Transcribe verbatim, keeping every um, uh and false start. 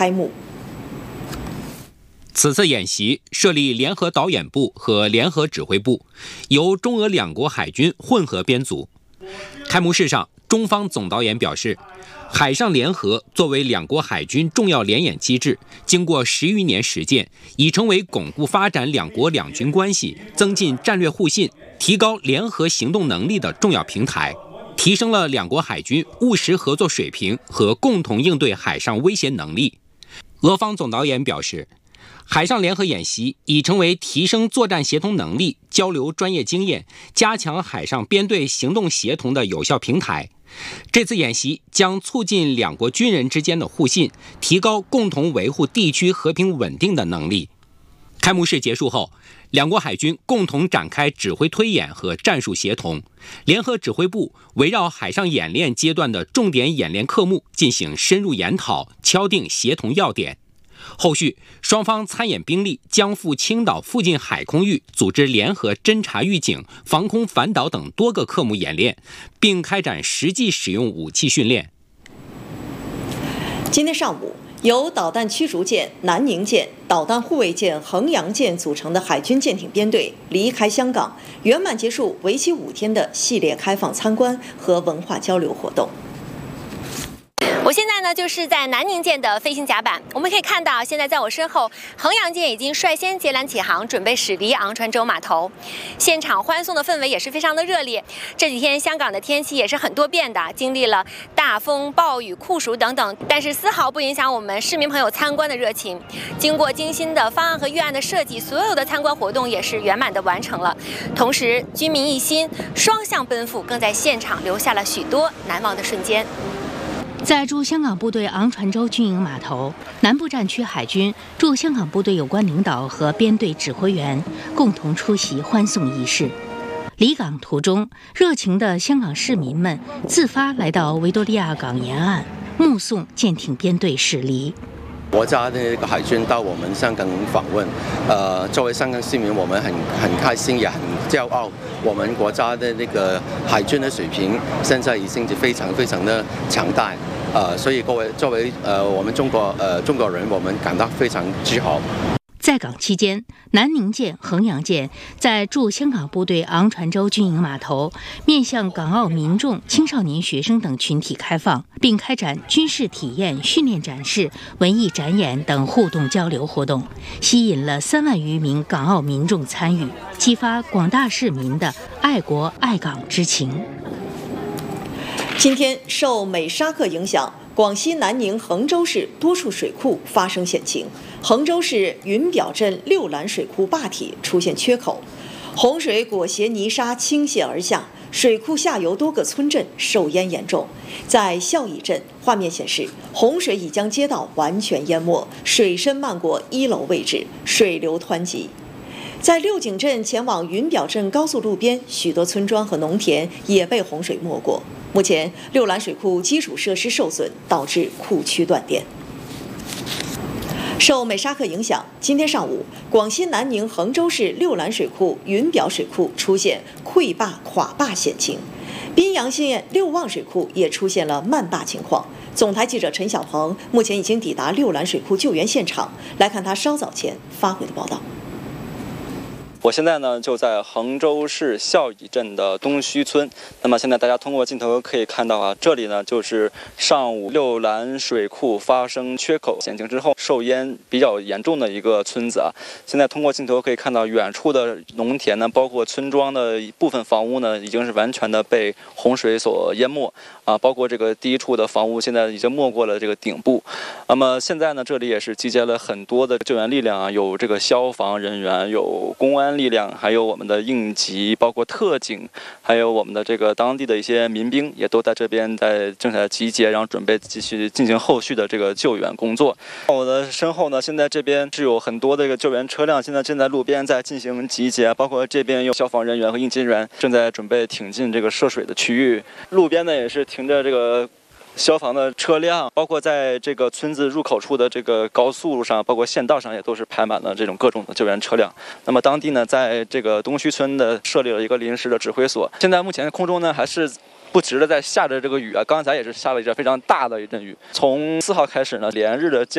开幕。 此次演习设立联合导演部和联合指挥部，由中俄两国海军混合编组。开幕式上，中方总导演表示，海上联合作为两国海军重要联演机制，经过十余年实践，已成为巩固发展两国两军关系、增进战略互信、提高联合行动能力的重要平台，提升了两国海军务实合作水平和共同应对海上威胁能力。俄方总导演表示，海上联合演习已成为提升作战协同能力、交流专业经验、加强海上编队行动协同的有效平台。这次演习将促进两国军人之间的互信，提高共同维护地区和平稳定的能力。开幕式结束后，两国海军共同展开指挥推演和战术协同，联合指挥部围绕海上演练阶段的重点演练科目进行深入研讨，敲定协同要点。后续，双方参演兵力将赴青岛附近海空域组织联合侦察预警、防空反导等多个科目演练，并开展实际使用武器训练。 今天上午，由导弹驱逐舰南宁舰、导弹护卫舰衡阳舰组成的海军舰艇编队离开香港，圆满结束为期五天的系列开放参观和文化交流活动。 我现在呢就是在南宁舰的飞行甲板，我们可以看到，现在在我身后，衡阳舰已经率先接缆起航，准备驶离昂船洲码头。现场欢送的氛围也是非常的热烈。这几天香港的天气也是很多变的，经历了大风、暴雨、酷暑等等，但是丝毫不影响我们市民朋友参观的热情。经过精心的方案和预案的设计，所有的参观活动也是圆满的完成了。同时，军民一心，双向奔赴，更在现场留下了许多难忘的瞬间。 在驻香港部队昂船洲军营码头，南部战区海军驻香港部队有关领导和编队指挥员共同出席欢送仪式。离港途中，热情的香港市民们自发来到维多利亚港沿岸，目送舰艇编队驶离。 国家的那个海军到我们香港访问，呃，作为香港市民，我们很很开心，也很骄傲。我们国家的那个海军的水平现在已经是非常非常的强大，呃，所以各位作为呃我们中国呃中国人，我们感到非常自豪。 在港期间，南宁舰、衡阳舰在驻香港部队昂船洲军营码头面向港澳民众、青少年学生等群体开放，并开展军事体验、训练展示、文艺展演等互动交流活动，吸引了三万余名港澳民众参与，激发广大市民的爱国爱港之情。 今天受美沙克影响，广西南宁衡州市多处水库发生险情，衡州市云表镇六兰水库坝体出现缺口，洪水裹挟泥沙倾泻而下，水库下游多个村镇受淹严重。在孝义镇，画面显示洪水已将街道完全淹没，水深漫过一楼位置，水流湍急。在六井镇前往云表镇高速路边，许多村庄和农田也被洪水没过。目前，六兰水库基础设施受损，导致库区断电。受美沙克影响，今天上午，广西南宁衡州市六兰水库云表水库出现溃坝垮坝险情，宾阳县六旺水库也出现了漫坝情况。总台记者陈小鹏目前已经抵达六兰水库救援现场，来看他稍早前发回的报道。 我现在呢就在衡州市孝义镇的东须村。那么现在大家通过镜头可以看到啊，这里呢就是上午六兰水库发生缺口险情之后受淹比较严重的一个村子啊。现在通过镜头可以看到，远处的农田呢，包括村庄的一部分房屋呢，已经是完全的被洪水所淹没啊。包括这个第一处的房屋现在已经没过了这个顶部。那么现在呢，这里也是集结了很多的救援力量啊，有这个消防人员，有公安力量，还有我们的应急，包括特警，还有我们的这个当地的一些民兵，也都在这边在正在集结，然后准备继续进行后续的这个救援工作。我的身后呢，现在这边是有很多的这个救援车辆，现在正在路边在进行集结，包括这边有消防人员和应急人员正在准备挺进这个涉水的区域。路边呢也是停着这个消防的车辆，包括在这个村子入口处的这个高速路上，包括县道上也都是排满了这种各种的救援车辆。那么当地呢，在这个东须村的设立了一个临时的指挥所。现在目前空中呢还是不时的在下着这个雨啊，刚才也是下了一阵非常大的一阵雨。从四号开始呢，连日的降